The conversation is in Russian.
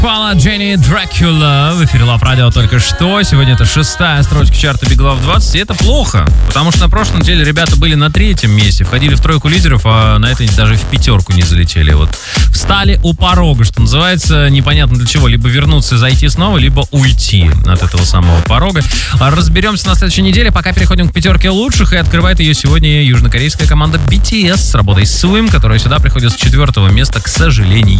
Пала Дженни Дракула в эфире Love Radio только что. Сегодня это 6-я строчка чарта Big Love 20, и это плохо, потому что на прошлой неделе ребята были на 3-м месте, входили в тройку лидеров, а на этой даже в 5-ку не залетели. Вот встали у порога, что называется, непонятно для чего, либо вернуться и зайти снова, либо уйти от этого самого порога. Разберемся на следующей неделе, пока переходим к 5-ке лучших, и открывает ее сегодня южнокорейская команда BTS с работой Swim, которая сюда приходит с 4-го места, к сожалению.